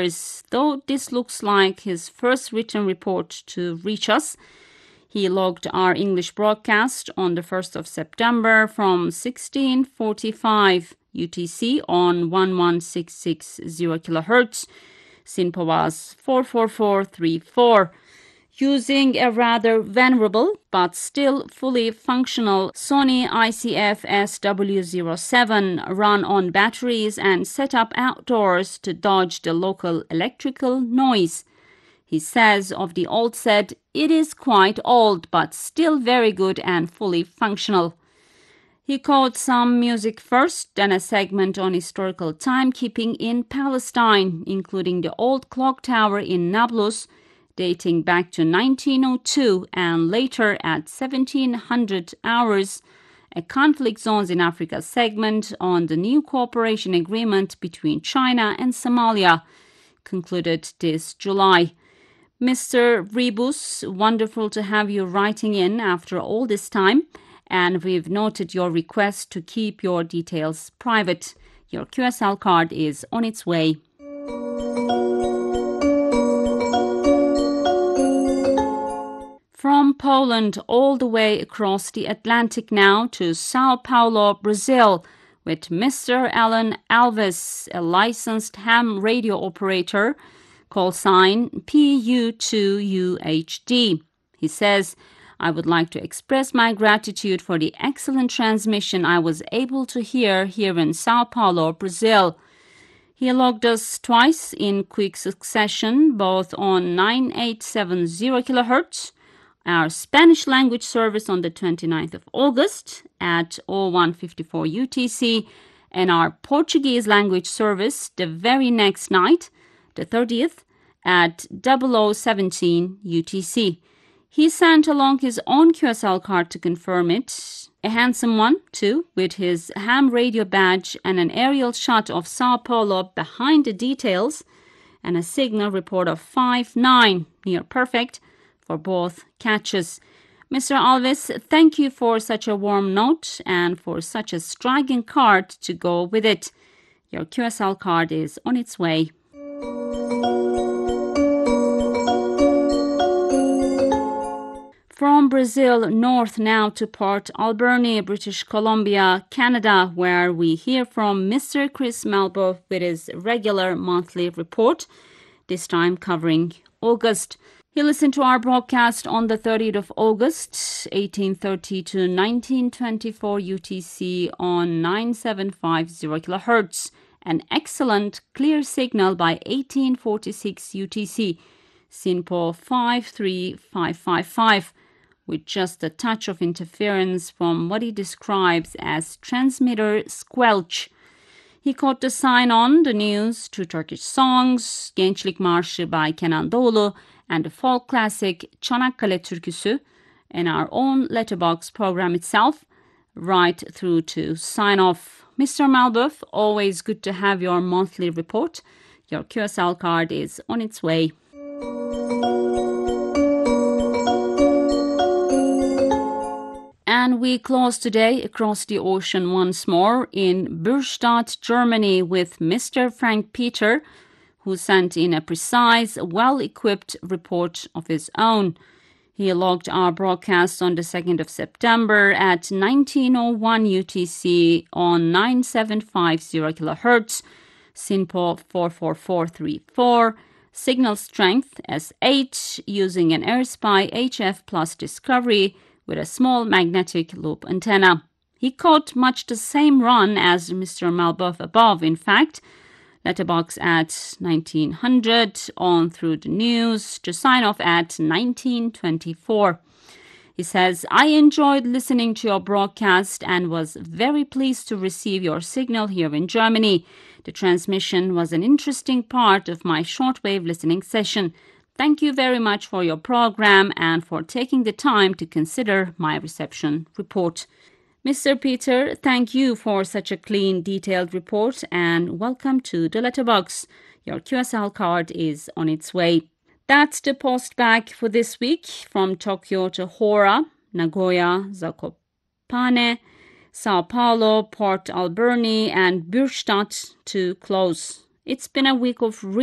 hours, though this looks like his first written report to reach us. He logged our English broadcast on the 1st of September from 1645 UTC on 11660 kHz. SINPO was 44434. Using a rather venerable but still fully functional Sony ICF SW07 run on batteries and set up outdoors to dodge the local electrical noise. He says of the old set, it is quite old but still very good and fully functional. He caught some music first, then a segment on historical timekeeping in Palestine, including the old clock tower in Nablus, dating back to 1902, and later at 1700 hours, a conflict zones in Africa segment on the new cooperation agreement between China and Somalia, concluded this July. Mr. Rebus, wonderful to have you writing in after all this time, and we've noted your request to keep your details private. Your QSL card is on its way. From Poland all the way across the Atlantic now to Sao Paulo, Brazil, with Mr. Alan Alves, a licensed ham radio operator, call sign PU2UHD. He says, I would like to express my gratitude for the excellent transmission I was able to hear here in Sao Paulo, Brazil. He logged us twice in quick succession, both on 9870 kHz, our Spanish language service on the 29th of August at 0154 UTC, and our Portuguese language service the very next night, the 30th, at 0017 UTC. He sent along his own QSL card to confirm it, a handsome one too, with his ham radio badge and an aerial shot of Sao Paulo behind the details, and a signal report of 5-9, near perfect, for both catches. Mr. Alves, thank you for such a warm note and for such a striking card to go with it. Your QSL card is on its way. From Brazil north now to Port Alberni, British Columbia, Canada, where we hear from Mr. Chris Malbo with his regular monthly report, this time covering August. He listened to our broadcast on the 30th of August, 1830 to 1924 UTC on 9750 kHz, an excellent clear signal by 1846 UTC, SINPO 53555, with just a touch of interference from what he describes as transmitter squelch. He caught the sign on the news, two Turkish songs, Gençlik Marşı by Kenan Doğulu, and the folk classic Çanakkale Türküsü, and our own letterbox program itself, right through to sign off. Mr. Malbuff, always good to have your monthly report. Your QSL card is on its way. And we close today across the ocean once more in Bürstadt, Germany, with Mr. Frank Peter, who sent in a precise, well-equipped report of his own. He logged our broadcast on the 2nd of September at 1901 UTC on 9750 kHz, SINPO 44434, signal strength S8, using an AirSpy HF Plus Discovery with a small magnetic loop antenna. He caught much the same run as Mr. Malbuff above, in fact, letterbox at 1900, on through the news, to sign off at 1924. He says, I enjoyed listening to your broadcast and was very pleased to receive your signal here in Germany. The transmission was an interesting part of my shortwave listening session. Thank you very much for your program and for taking the time to consider my reception report. Mr. Peter, thank you for such a clean, detailed report and welcome to the letterbox. Your QSL card is on its way. That's the post bag for this week, from Tokyo to Hora, Nagoya, Zakopane, Sao Paulo, Port Alberni, and Bürstadt to close. It's been a week of